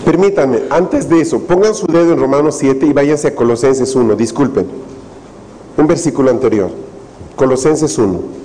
Permítanme, antes de eso, pongan su dedo en Romanos 7 y váyanse a Colosenses 1, disculpen, un versículo anterior, Colosenses 1.